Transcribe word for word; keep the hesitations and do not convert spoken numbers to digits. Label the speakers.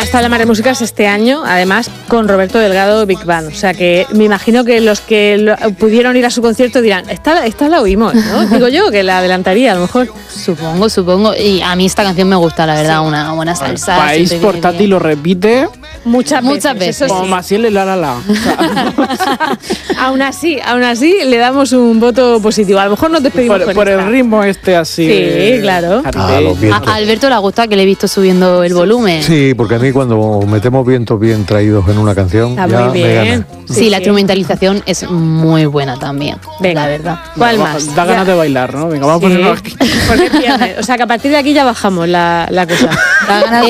Speaker 1: estado en la Mar de Músicas este año, además con Roberto Delgado Big Band. O sea que me imagino que los que lo, pudieron ir a su concierto dirán, esta, esta la oímos, ¿no? Digo yo que la adelantaría a lo mejor.
Speaker 2: Supongo, supongo. Y a mí esta canción me gusta, la verdad, sí. una buena salsa.
Speaker 3: País Portátil lo repite
Speaker 1: muchas veces.
Speaker 2: Muchas veces.
Speaker 3: Como
Speaker 1: Sí.
Speaker 3: Maciel y la la la. O sea,
Speaker 1: aún así, aún así le damos un voto positivo. A lo mejor nos despedimos
Speaker 3: por,
Speaker 1: con
Speaker 3: por
Speaker 1: esta.
Speaker 3: el ritmo este así.
Speaker 1: Sí,
Speaker 3: eh,
Speaker 1: claro.
Speaker 4: Ah, los vientos.
Speaker 2: A Alberto le gusta, que le he visto subiendo el volumen.
Speaker 4: Sí, porque a mí cuando metemos vientos bien traídos en una canción,
Speaker 1: Está
Speaker 4: ya
Speaker 1: muy
Speaker 4: me
Speaker 1: bien.
Speaker 4: gana.
Speaker 2: Sí,
Speaker 1: Sí,
Speaker 2: la
Speaker 1: sí.
Speaker 2: instrumentalización es muy buena también.
Speaker 1: Venga,
Speaker 2: la verdad.
Speaker 1: ¿Cuál
Speaker 3: Vamos,
Speaker 1: más?
Speaker 3: Da ganas
Speaker 1: Ya.
Speaker 3: de bailar, ¿no? Venga, vamos
Speaker 1: Sí.
Speaker 3: a ponerlo aquí.
Speaker 1: Porque es viernes. O sea que a partir de aquí ya bajamos la, la cosa.
Speaker 2: Da ganas